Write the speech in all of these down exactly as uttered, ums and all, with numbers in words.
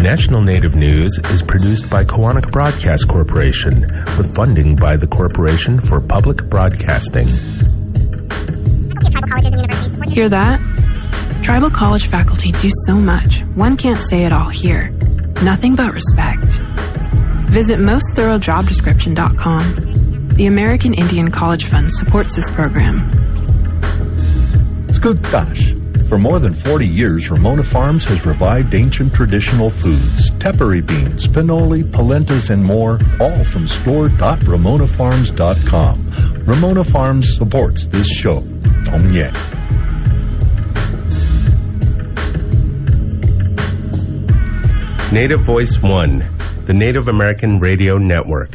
National Native News is produced by Koahnic Broadcast Corporation with funding by the Corporation for Public Broadcasting. Hear that? Tribal college faculty do so much, one can't say it all here. Nothing but respect. Visit most thorough job description dot com. The American Indian College Fund supports this program. Skugtash. For more than forty years, Ramona Farms has revived ancient traditional foods, tepary beans, pinoli, polentas, and more, all from store dot ramona farms dot com. Ramona Farms supports this show. Tom Yang. Native Voice One, the Native American Radio Network.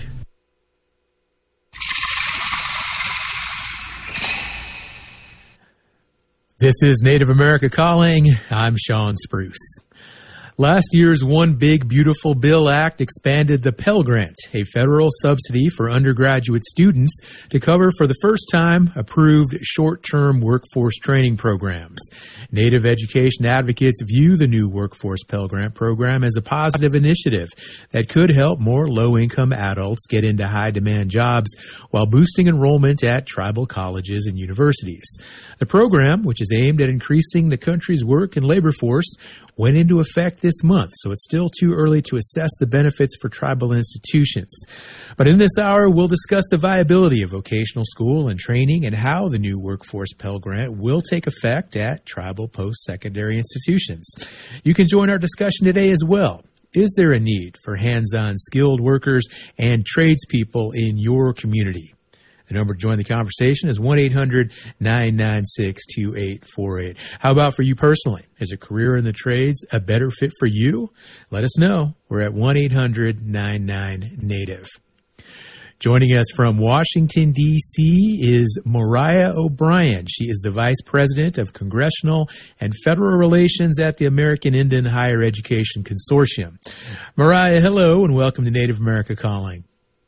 This is Native America Calling. I'm Sean Spruce. Last year's One Big Beautiful Bill Act expanded the Pell Grant, a federal subsidy for undergraduate students to cover for the first time approved short-term workforce training programs. Native education advocates view the new Workforce Pell Grant program as a positive initiative that could help more low-income adults get into high-demand jobs while boosting enrollment at tribal colleges and universities. The program, which is aimed at increasing the country's work and labor force, went into effect this month, so it's still too early to assess the benefits for tribal institutions. But in this hour, we'll discuss the viability of vocational school and training and how the new Workforce Pell Grant will take effect at tribal post-secondary institutions. You can join our discussion today as well. Is there a need for hands-on skilled workers and tradespeople in your community? The number to join the conversation is one eight hundred nine nine six two eight four eight. How about for you personally? Is a career in the trades a better fit for you? Let us know. We're at one eight hundred nine nine native. Joining us from Washington, D C is Mariah O'Brien. She is the Vice President of Congressional and Federal Relations at the American Indian Higher Education Consortium. Mariah, hello, and welcome to Native America Calling.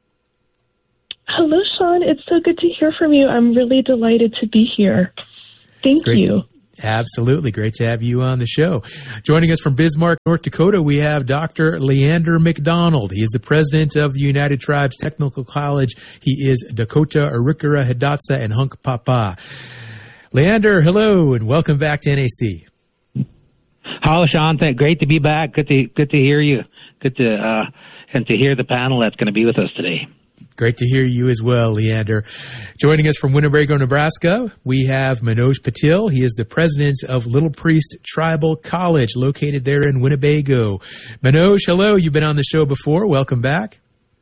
Hello, Sean. It's so good to hear from you. I'm really delighted to be here. Thank you. Absolutely. Great to have you on the show. Joining us from Bismarck, North Dakota, we have Doctor Leander McDonald. He is the president of the United Tribes Technical College. He is Dakota, Arikara, Hidatsa, and Hunkpapa. Leander, hello, and welcome back to N A C. Hello, Sean. Great to be back. Good to good to hear you. Good to uh, and to hear the panel that's going to be with us today. Great to hear you as well, Leander. Joining us from Winnebago, Nebraska, we have Manoj Patil. He is the president of Little Priest Tribal College, located there in Winnebago. Manoj, hello. You've been on the show before. Welcome back.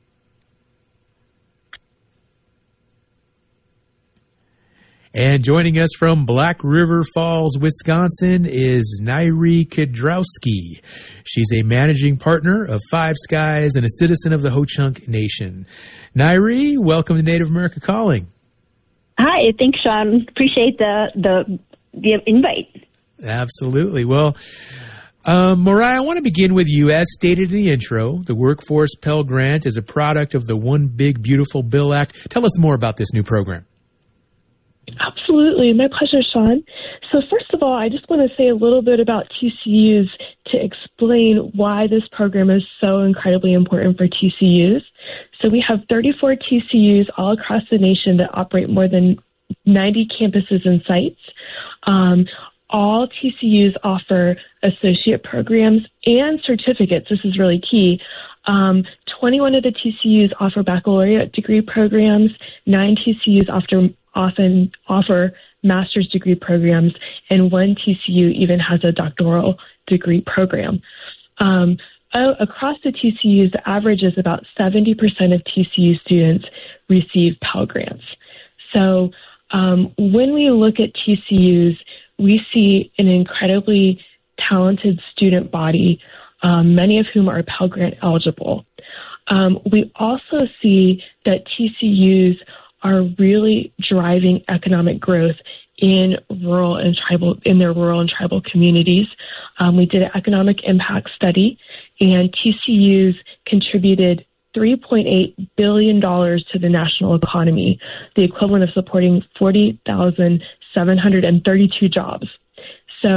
And joining us from Black River Falls, Wisconsin, is Nairi Kidrowski. She's a managing partner of Five Skies and a citizen of the Ho-Chunk Nation. Nairi, welcome to Native America Calling. Hi, thanks, Sean. Appreciate the the, the invite. Absolutely. Well, um, Mariah, I want to begin with you. As stated in the intro, the Workforce Pell Grant is a product of the One Big Beautiful Bill Act. Tell us more about this new program. Absolutely. My pleasure, Sean. So first of all, I just want to say a little bit about T C Us to explain why this program is so incredibly important for T C Us. So we have thirty-four T C Us all across the nation that operate more than ninety campuses and sites. Um, all T C Us offer associate programs and certificates. This is really key. Um, twenty-one of the T C Us offer baccalaureate degree programs. Nine T C Us offer often offer master's degree programs, and one T C U even has a doctoral degree program. Um, across the T C Us, the average is about seventy percent of T C U students receive Pell Grants. So um, when we look at T C Us, we see an incredibly talented student body, um, many of whom are Pell Grant eligible. Um, we also see that T C Us are really driving economic growth in rural and tribal, in their rural and tribal communities. Um, we did an economic impact study, and T C Us contributed three point eight billion dollars to the national economy, the equivalent of supporting forty thousand seven hundred thirty-two jobs. So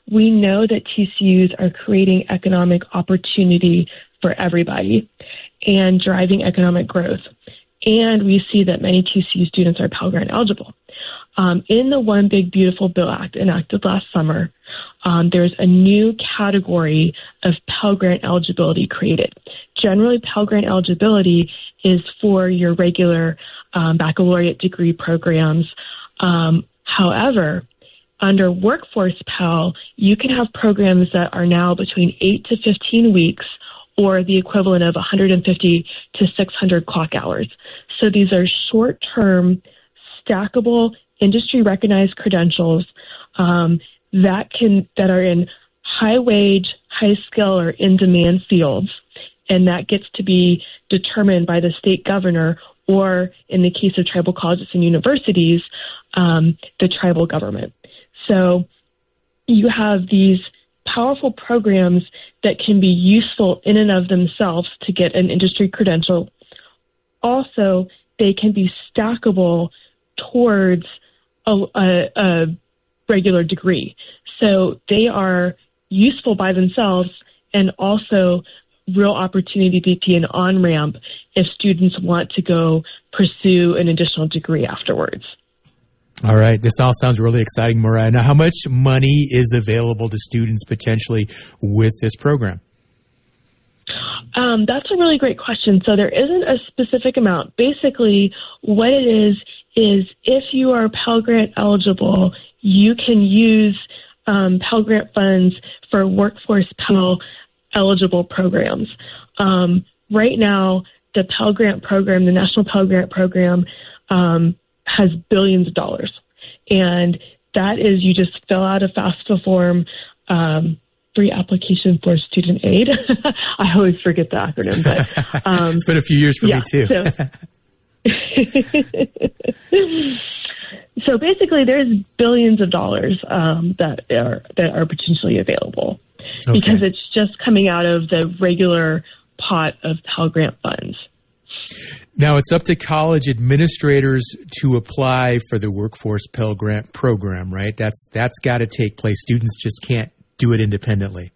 we know that T C Us are creating economic opportunity for everybody and driving economic growth. And we see that many T C U students are Pell Grant eligible. Um, in the One Big Beautiful Bill Act enacted last summer, um, there's a new category of Pell Grant eligibility created. Generally, Pell Grant eligibility is for your regular um, baccalaureate degree programs. Um, however, under Workforce Pell, you can have programs that are now between eight to fifteen weeks or the equivalent of one hundred fifty to six hundred clock hours. So these are short-term, stackable, industry-recognized credentials um, that can that are in high-wage, high-skill, or in-demand fields, and that gets to be determined by the state governor or, in the case of tribal colleges and universities, um, the tribal government. So you have these powerful programs that can be useful in and of themselves to get an industry credential. Also, they can be stackable towards a, a, a regular degree. So they are useful by themselves and also real opportunity to be an on-ramp if students want to go pursue an additional degree afterwards. All right. This all sounds really exciting, Mariah. Now, how much money is available to students potentially with this program? Um, that's a really great question. So there isn't a specific amount. Basically, what it is, is if you are Pell Grant eligible, you can use um, Pell Grant funds for Workforce Pell eligible programs. Um, right now, the Pell Grant program, the National Pell Grant program, um, has billions of dollars. And that is, you just fill out a FAFSA form, um, free application for student aid. I always forget the acronym, but um, it's been a few years for yeah, me too. so, so basically, there's billions of dollars um, that are that are potentially available Okay. because it's just coming out of the regular pot of Pell Grant funds. Now, it's up to college administrators to apply for the Workforce Pell Grant program, right? That's that's got to take place. Students just can't do it independently.